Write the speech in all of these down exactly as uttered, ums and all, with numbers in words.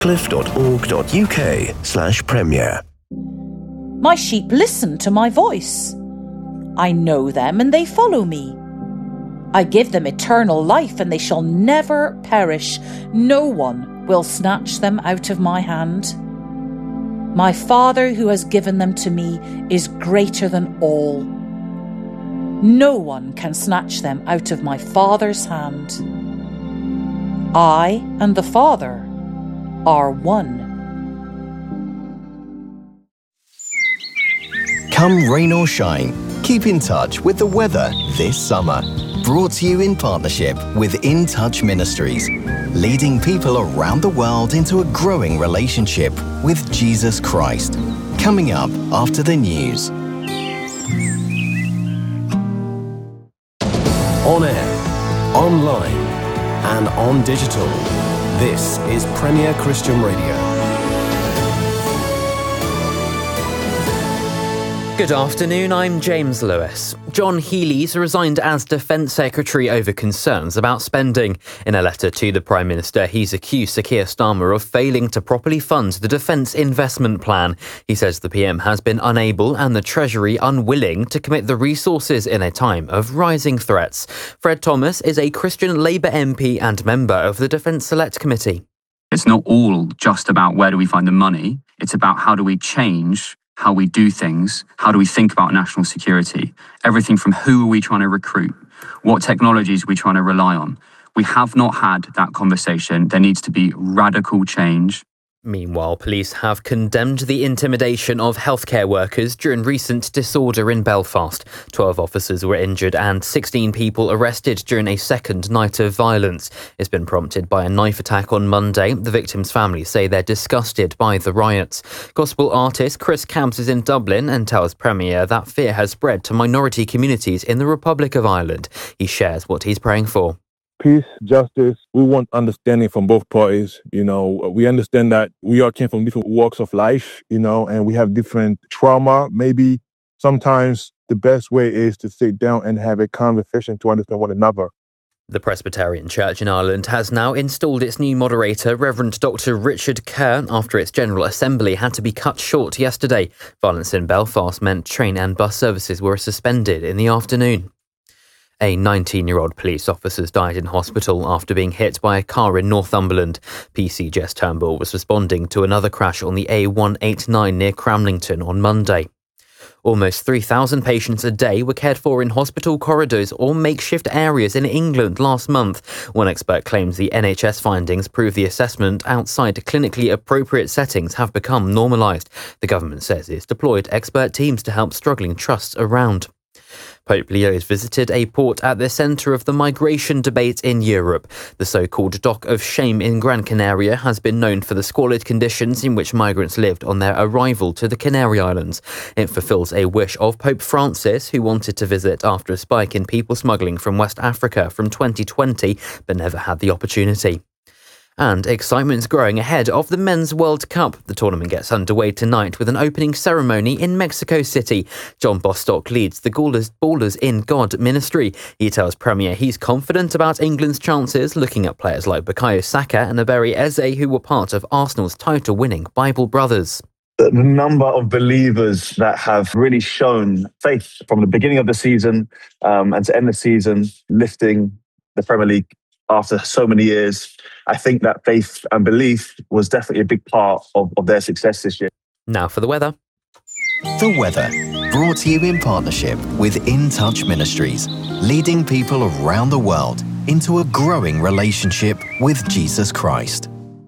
cliff.org.uk slash premier. My sheep listen to my voice. I know them and they follow me. I give them eternal life and they shall never perish. No one will snatch them out of my hand. My Father who has given them to me is greater than all. No one can snatch them out of my Father's hand. I and the Father are one. Come rain or shine, keep in touch with the weather this summer. Brought to you in partnership with In Touch Ministries, leading people around the world into a growing relationship with Jesus Christ. Coming up after the news. On air, online, and on digital. This is Premier Christian Radio. Good afternoon, I'm James Lewis. John Healey's resigned as Defence Secretary over concerns about spending. In a letter to the Prime Minister, he's accused Sir Keir Starmer of failing to properly fund the Defence Investment Plan. He says the P M has been unable and the Treasury unwilling to commit the resources in a time of rising threats. Fred Thomas is a Christian Labour M P and member of the Defence Select Committee. It's not all just about where do we find the money. It's about how do we change how we do things, how do we think about national security, everything from who are we trying to recruit, what technologies are we trying to rely on. We have not had that conversation. There needs to be radical change. Meanwhile, police have condemned the intimidation of healthcare workers during recent disorder in Belfast. Twelve officers were injured and sixteen people arrested during a second night of violence. It's been prompted by a knife attack on Monday. The victims' families say they're disgusted by the riots. Gospel artist Chris Cabbs is in Dublin and tells Premier that fear has spread to minority communities in the Republic of Ireland. He shares what he's praying for. Peace, justice. We want understanding from both parties. You know, we understand that we all came from different walks of life, you know, and we have different trauma. Maybe sometimes the best way is to sit down and have a conversation to understand one another. The Presbyterian Church in Ireland has now installed its new moderator, Reverend Doctor Richard Kerr, after its General Assembly had to be cut short yesterday. Violence in Belfast meant train and bus services were suspended in the afternoon. A nineteen-year-old police officer died in hospital after being hit by a car in Northumberland. P C Jess Turnbull was responding to another crash on the A one eighty-nine near Cramlington on Monday. Almost three thousand patients a day were cared for in hospital corridors or makeshift areas in England last month. One expert claims the N H S findings prove the assessment outside clinically appropriate settings have become normalised. The government says it's deployed expert teams to help struggling trusts around. Pope Leo has visited a port at the centre of the migration debate in Europe. The so-called Dock of Shame in Gran Canaria has been known for the squalid conditions in which migrants lived on their arrival to the Canary Islands. It fulfills a wish of Pope Francis, who wanted to visit after a spike in people smuggling from West Africa from twenty twenty, but never had the opportunity. And excitement's growing ahead of the Men's World Cup. The tournament gets underway tonight with an opening ceremony in Mexico City. John Bostock leads the Ballers, Ballers in God ministry. He tells Premier he's confident about England's chances, looking at players like Bukayo Saka and Ebere Eze, who were part of Arsenal's title-winning Bible Brothers. The number of believers that have really shown faith from the beginning of the season um, and to end the season, lifting the Premier League after so many years. I think that faith and belief was definitely a big part of, of their success this year. Now for the weather. The weather, brought to you in partnership with In Touch Ministries, leading people around the world into a growing relationship with Jesus Christ.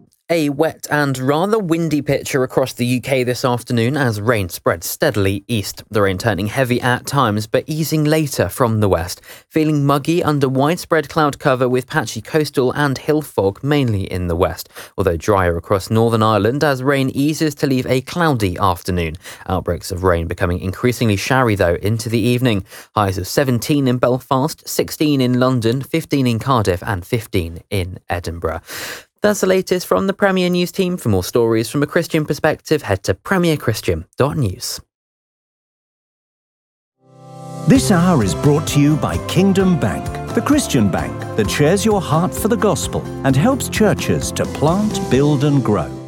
A wet and rather windy picture across the U K this afternoon as rain spreads steadily east. The rain turning heavy at times but easing later from the west. Feeling muggy under widespread cloud cover with patchy coastal and hill fog mainly in the west. Although drier across Northern Ireland as rain eases to leave a cloudy afternoon. Outbreaks of rain becoming increasingly showery though into the evening. Highs of seventeen in Belfast, sixteen in London, fifteen in Cardiff and fifteen in Edinburgh. That's the latest from the Premier News team. For more stories from a Christian perspective, head to premier christian dot news. This hour is brought to you by Kingdom Bank, the Christian bank that shares your heart for the gospel and helps churches to plant, build and grow.